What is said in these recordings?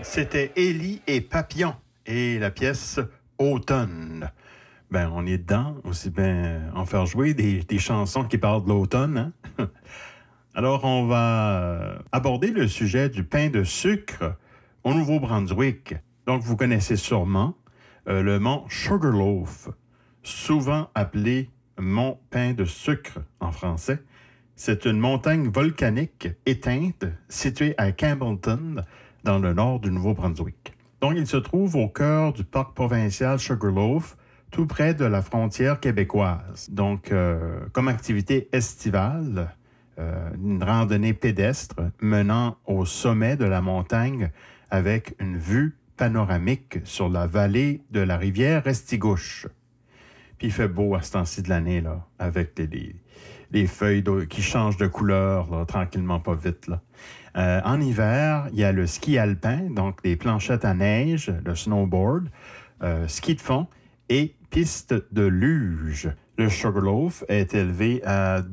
C'était Élie et Papillon et la pièce Automne. Ben, on est dedans, aussi bien en faire jouer des chansons qui parlent de l'automne. Hein? Alors, on va aborder le sujet du pain de sucre au Nouveau-Brunswick. Donc, vous connaissez sûrement le mont Sugarloaf, souvent appelé mont pain de sucre en français. C'est une montagne volcanique éteinte située à Campbellton, dans le nord du Nouveau-Brunswick. Donc, il se trouve au cœur du parc provincial Sugarloaf, tout près de la frontière québécoise. Donc, comme activité estivale, une randonnée pédestre menant au sommet de la montagne avec une vue panoramique sur la vallée de la rivière Restigouche. Puis il fait beau à ce temps-ci de l'année, là, avec les feuilles qui changent de couleur, là, tranquillement, pas vite, là. En hiver, il y a le ski alpin, donc des planchettes à neige, le snowboard, ski de fond et piste de luge. Le Sugarloaf est élevé à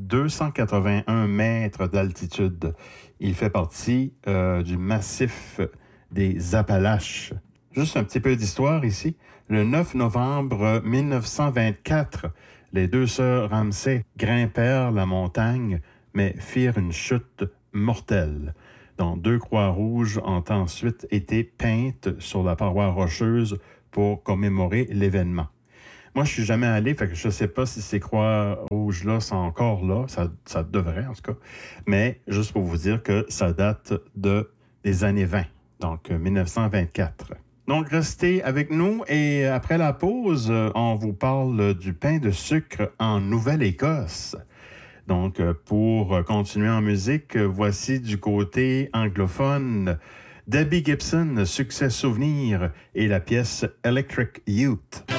281 mètres d'altitude. Il fait partie du massif des Appalaches. Juste un petit peu d'histoire ici. Le 9 novembre 1924, les deux sœurs Ramsay grimpèrent la montagne, mais firent une chute mortelle. Donc, 2 croix rouges ont ensuite été peintes sur la paroi rocheuse pour commémorer l'événement. Moi, je suis jamais allé, fait que je sais pas si ces croix rouges-là sont encore là. Ça devrait, en tout cas. Mais juste pour vous dire que ça date des années 20, donc 1924. Donc, restez avec nous et après la pause, on vous parle du pain de sucre en Nouvelle-Écosse. Donc, pour continuer en musique, voici du côté anglophone Debbie Gibson, Succès Souvenir et la pièce Electric Youth.